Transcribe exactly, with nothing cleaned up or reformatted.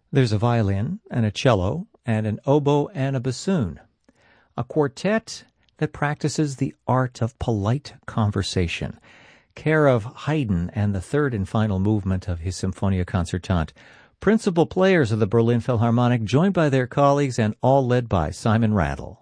There's a violin and a cello and an oboe and a bassoon. A quartet that practices the art of polite conversation, care of Haydn and the third and final movement of his Symphonia Concertante. Principal players of the Berlin Philharmonic, joined by their colleagues and all led by Simon Rattle.